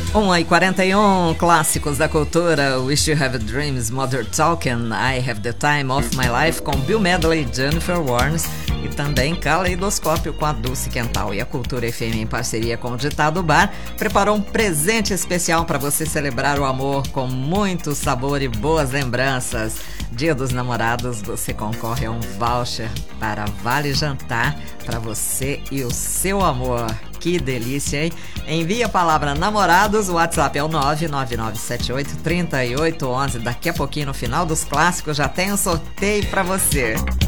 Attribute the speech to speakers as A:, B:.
A: 1h41, clássicos da cultura. Wish You Have Dreams, Mother Talking, I Have the Time of My Life, com Bill Medley, Jennifer Warnes, e também Caleidoscópio com a Dulce Quental. E a Cultura FM, em parceria com o Ditado Bar, preparou um presente especial para você celebrar o amor com muito sabor e boas lembranças. Dia dos Namorados, você concorre a um voucher para Vale Jantar para você e o seu amor. Que delícia, hein? Envie a palavra namorados, o WhatsApp é o 999783811. Daqui a pouquinho, no final dos clássicos, já tem um sorteio para você.